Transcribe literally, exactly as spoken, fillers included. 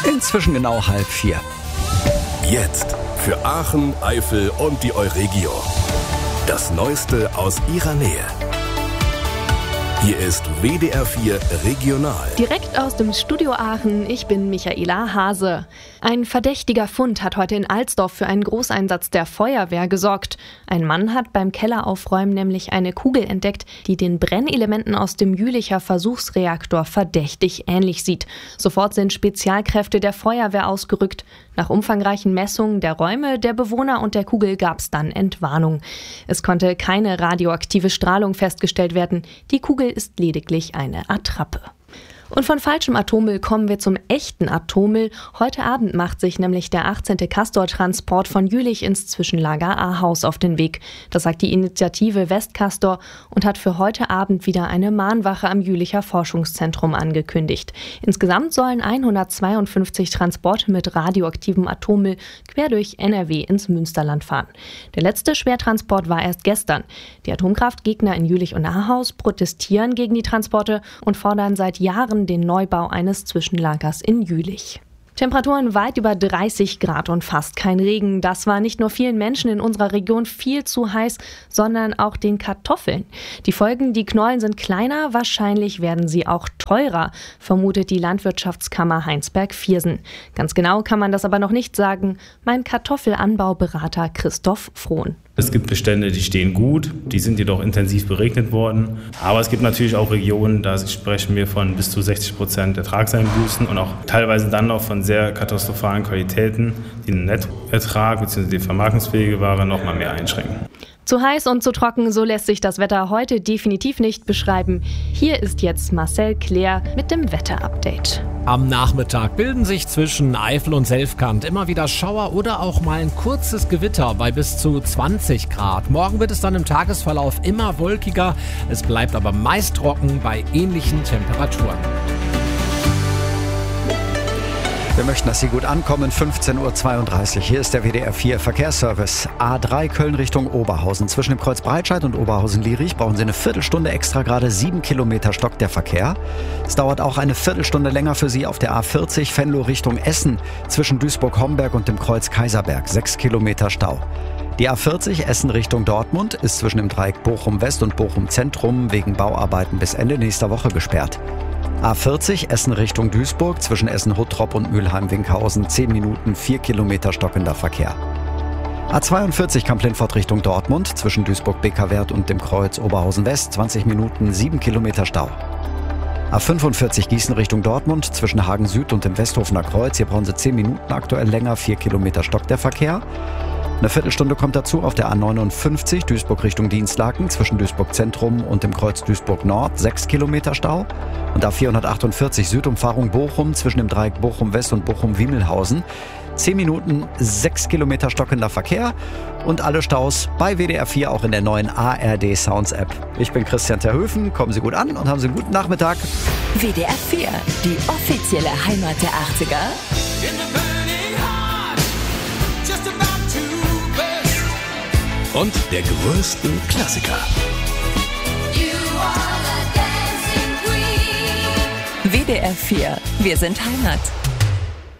Inzwischen genau halb vier. Jetzt für Aachen, Eifel und die Euregio. Das Neueste aus ihrer Nähe. Hier ist W D R vier Regional. Direkt aus dem Studio Aachen, ich bin Michaela Hase. Ein verdächtiger Fund hat heute in Alsdorf für einen Großeinsatz der Feuerwehr gesorgt. Ein Mann hat beim Kelleraufräumen nämlich eine Kugel entdeckt, die den Brennelementen aus dem Jülicher Versuchsreaktor verdächtig ähnlich sieht. Sofort sind Spezialkräfte der Feuerwehr ausgerückt. Nach umfangreichen Messungen der Räume, der Bewohner und der Kugel gab es dann Entwarnung. Es konnte keine radioaktive Strahlung festgestellt werden. Die Kugel ist lediglich eine Attrappe. Und von falschem Atommüll kommen wir zum echten Atommüll. Heute Abend macht sich nämlich der achtzehnte Castor-Transport von Jülich ins Zwischenlager Ahaus auf den Weg. Das sagt die Initiative Westcastor und hat für heute Abend wieder eine Mahnwache am Jülicher Forschungszentrum angekündigt. Insgesamt sollen hundertzweiundfünfzig Transporte mit radioaktivem Atommüll quer durch N R W ins Münsterland fahren. Der letzte Schwertransport war erst gestern. Die Atomkraftgegner in Jülich und Ahaus protestieren gegen die Transporte und fordern seit Jahren den Neubau eines Zwischenlagers in Jülich. Temperaturen weit über dreißig Grad und fast kein Regen. Das war nicht nur vielen Menschen in unserer Region viel zu heiß, sondern auch den Kartoffeln. Die Folgen, die Knollen sind kleiner, wahrscheinlich werden sie auch teurer, vermutet die Landwirtschaftskammer Heinsberg-Viersen. Ganz genau kann man das aber noch nicht sagen. Mein Kartoffelanbauberater Christoph Frohn. Es gibt Bestände, die stehen gut, die sind jedoch intensiv beregnet worden. Aber es gibt natürlich auch Regionen, da sprechen wir von bis zu sechzig Prozent Ertragseinbußen und auch teilweise dann noch von sehr katastrophalen Qualitäten, die den Nettoertrag bzw. die vermarktungsfähige Ware noch mal mehr einschränken. Zu heiß und zu trocken, so lässt sich das Wetter heute definitiv nicht beschreiben. Hier ist jetzt Marcel Claire mit dem Wetterupdate. Am Nachmittag bilden sich zwischen Eifel und Selfkant immer wieder Schauer oder auch mal ein kurzes Gewitter bei bis zu zwanzig Grad. Morgen wird es dann im Tagesverlauf immer wolkiger. Es bleibt aber meist trocken bei ähnlichen Temperaturen. Wir möchten, dass Sie gut ankommen. fünfzehn Uhr zweiunddreißig. Hier ist der W D R vier Verkehrsservice. A drei Köln Richtung Oberhausen. Zwischen dem Kreuz Breitscheid und Oberhausen-Lierich brauchen Sie eine Viertelstunde extra, gerade sieben Kilometer stockt der Verkehr. Es dauert auch eine Viertelstunde länger für Sie auf der A vierzig Venlo Richtung Essen. Zwischen Duisburg-Homberg und dem Kreuz Kaiserberg. Sechs Kilometer Stau. Die A vierzig Essen Richtung Dortmund ist zwischen dem Dreieck Bochum-West und Bochum-Zentrum wegen Bauarbeiten bis Ende nächster Woche gesperrt. A vierzig Essen Richtung Duisburg, zwischen Essen-Huttrop und Mülheim-Winkhausen, zehn Minuten, vier Kilometer stockender Verkehr. A zweiundvierzig Kamp-Lindfort Richtung Dortmund, zwischen Duisburg-Beckerwerth und dem Kreuz Oberhausen-West, zwanzig Minuten, sieben Kilometer Stau. A fünfundvierzig Gießen Richtung Dortmund, zwischen Hagen Süd und dem Westhofener Kreuz, hier brauchen Sie zehn Minuten aktuell länger, vier Kilometer stockt der Verkehr. Eine Viertelstunde kommt dazu auf der A neunundfünfzig Duisburg Richtung Dienstlaken, zwischen Duisburg Zentrum und dem Kreuz Duisburg Nord, sechs Kilometer Stau. Und A vierhundertachtundvierzig Südumfahrung Bochum, zwischen dem Dreieck Bochum West und Bochum-Wiemelhausen, zehn Minuten, sechs Kilometer stockender Verkehr. Und alle Staus bei W D R vier auch in der neuen A R D Sounds App. Ich bin Christian Terhöfen, kommen Sie gut an und haben Sie einen guten Nachmittag. W D R vier, die offizielle Heimat der achtziger. Und der größten Klassiker. W D R vier, wir sind Heimat.